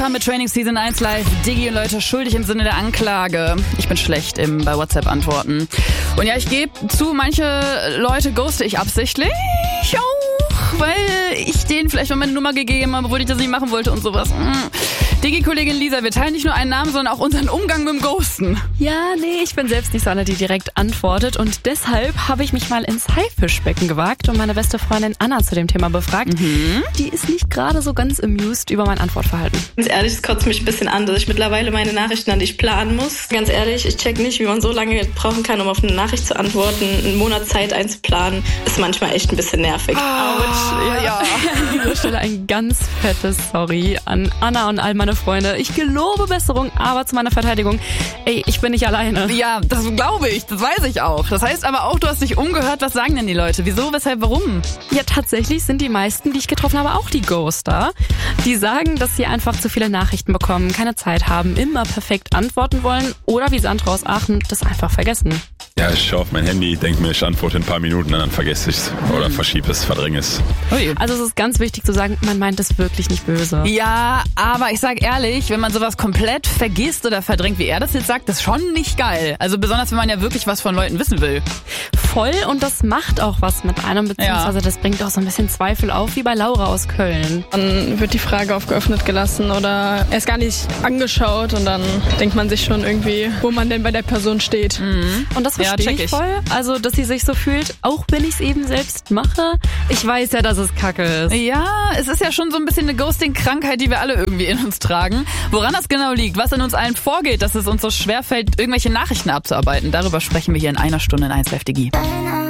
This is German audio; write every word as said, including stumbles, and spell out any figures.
Mit Training Season eins live. Diggi und Leute, schuldig im Sinne der Anklage. Ich bin schlecht im bei WhatsApp antworten. Und ja, ich gebe zu, manche Leute ghoste ich absichtlich auch, weil ich denen vielleicht mal meine Nummer gegeben habe, obwohl ich das nicht machen wollte und sowas. Diggi-Kollegin Lisa, wir teilen nicht nur einen Namen, sondern auch unseren Umgang mit dem Ghosten. Ja, nee, ich bin selbst nicht so eine, die direkt antwortet. Und deshalb habe ich mich mal ins Haifischbecken gewagt und meine beste Freundin Anna zu dem Thema befragt. Mhm. Die ist nicht gerade so ganz amused über mein Antwortverhalten. Ganz ehrlich, es kotzt mich ein bisschen an, dass ich mittlerweile meine Nachrichten an dich planen muss. Ganz ehrlich, ich check nicht, wie man so lange brauchen kann, um auf eine Nachricht zu antworten. Einen Monat Zeit einzuplanen, ist manchmal echt ein bisschen nervig. Autsch, ja, ja. An dieser Stelle ein ganz fettes Sorry an Anna und all meine Freunde. Ich gelobe Besserung, aber zu meiner Verteidigung, ey, ich bin nicht alleine. Ja, das glaube ich, das weiß ich auch. Das heißt aber auch, du hast dich umgehört, was sagen denn die Leute? Wieso, weshalb, warum? Ja, tatsächlich sind die meisten, die ich getroffen habe, auch die Ghoster. Die sagen, dass sie einfach zu viele Nachrichten bekommen, keine Zeit haben, immer perfekt antworten wollen oder wie Sandra aus Aachen, das einfach vergessen. Ja, ich schaue auf mein Handy, denke mir, ich antworte in ein paar Minuten und dann vergesse ich es oder verschiebe es, verdränge es. Ui. Also es ist ganz wichtig zu sagen, man meint es wirklich nicht böse. Ja, aber ich sag ehrlich, wenn man sowas komplett vergisst oder verdrängt, wie er das jetzt sagt, das ist schon nicht geil. Also besonders, wenn man ja wirklich was von Leuten wissen will. Voll, und das macht auch was mit einem, beziehungsweise ja. Das bringt auch so ein bisschen Zweifel auf, wie bei Laura aus Köln. Dann wird die Frage aufgeöffnet gelassen oder erst gar nicht angeschaut und dann denkt man sich schon irgendwie, wo man denn bei der Person steht. Mhm. Und das verstehe ja, ich ich voll, also dass sie sich so fühlt, auch wenn ich es eben selbst mache. Ich weiß ja, dass es kacke ist. Ja, es ist ja schon so ein bisschen eine Ghosting-Krankheit, die wir alle irgendwie in uns tragen. Woran das genau liegt, was in uns allen vorgeht, dass es uns so schwerfällt, irgendwelche Nachrichten abzuarbeiten, darüber sprechen wir hier in einer Stunde in eins Live Diggi.